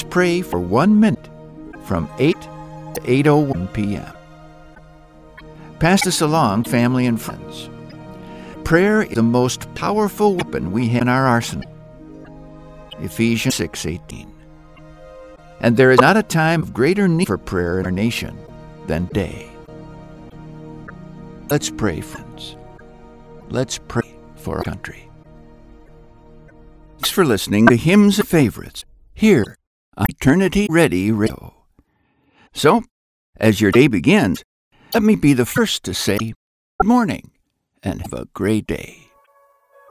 let's pray for 1 minute from 8 to 8:01 p.m. Pass this along, family and friends. Prayer is the most powerful weapon we have in our arsenal. Ephesians 6:18. And there is not a time of greater need for prayer in our nation than today. Let's pray, friends. Let's pray for our country. Thanks for listening to Hymns and Favorites here on Eternity Ready Radio. So, as your day begins, let me be the first to say good morning and have a great day.